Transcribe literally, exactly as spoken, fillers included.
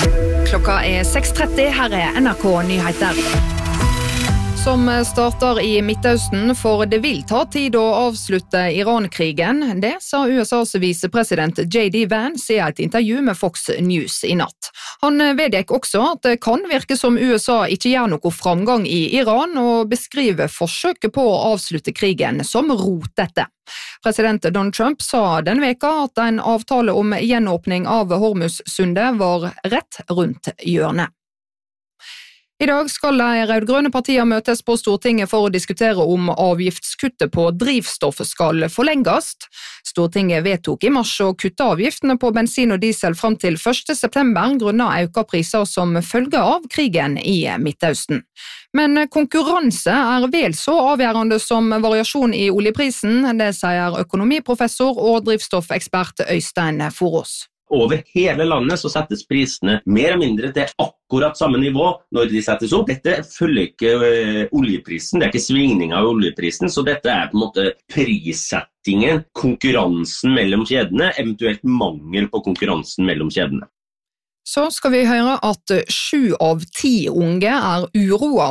Klokka er seks tretti, her er N R K Nyheter. Som starter i Midtøsten, for det vil ta tid å avslutte Iran-krigen. Det sa U S A's visepresident J D Vance i et intervju med Fox News i natt. Han vedgikk også at det kan virke som U S A ikke gjør noe framgang i Iran, og beskriver forsøket på å avslutte krigen som rotete. President Donald Trump sa den veka at en avtale om gjenåpning av Hormuz-sundet var rett rundt hjørnet. I dag skal de rød-grønne partier møtes på Stortinget for å diskutere om avgiftskuttet på drivstoff skal forlenges. Stortinget vedtok i mars å kutte avgiftene på bensin og diesel frem til første september grunnet økte priser som følge av krigen i Midtøsten. Men konkurranse er vel så avgjørende som variasjon i oljeprisen, det sier økonomiprofessor og drivstoffekspert Øystein Forås. Over hele landet så settes prisene mer eller mindre til akkurat samme nivå når de settes opp. Dette følger ikke uh, oljeprisen, det er ikke svingning av oljeprisen, så dette er på en måte prissettingen, konkurransen mellom kjedene, eventuelt mangel på konkurransen mellom kjedene. Så skal vi høre at sju av ti unge er uroa